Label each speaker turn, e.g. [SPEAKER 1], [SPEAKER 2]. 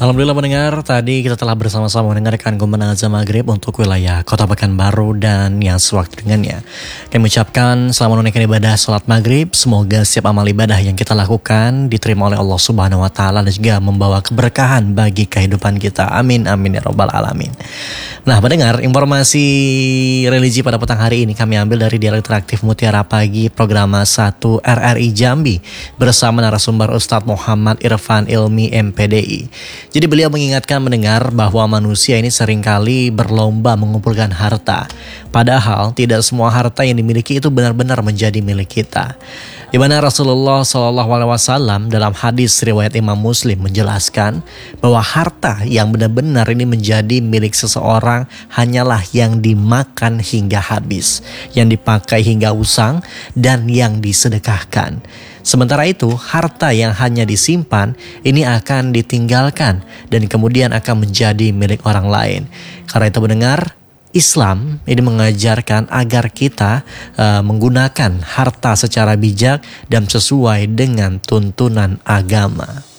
[SPEAKER 1] Alhamdulillah mendengar, tadi kita telah bersama-sama mendengarkan kumpulan azan maghrib untuk wilayah Kota Pekanbaru dan yang sewaktu dengannya. Kami mengucapkan selamat menunaikan ibadah sholat maghrib. Semoga setiap amal ibadah yang kita lakukan diterima oleh Allah Subhanahu Wa Taala dan juga membawa keberkahan bagi kehidupan kita. Amin, amin ya robbal alamin. Nah, mendengar informasi religi pada petang hari ini kami ambil dari Dialog Interaktif Mutiara Pagi Program 1 RRI Jambi bersama narasumber Ustadz Muhammad Irfan Ilmi MPDI. Jadi beliau mengingatkan mendengar bahwa manusia ini seringkali berlomba mengumpulkan harta. Padahal tidak semua harta yang dimiliki itu benar-benar menjadi milik kita. Di mana Rasulullah SAW dalam hadis riwayat Imam Muslim menjelaskan bahwa harta yang benar-benar ini menjadi milik seseorang hanyalah yang dimakan hingga habis, yang dipakai hingga usang, dan yang disedekahkan. Sementara itu, harta yang hanya disimpan ini akan ditinggalkan dan kemudian akan menjadi milik orang lain. Karena itu mendengar, Islam ini mengajarkan agar kita menggunakan harta secara bijak dan sesuai dengan tuntunan agama.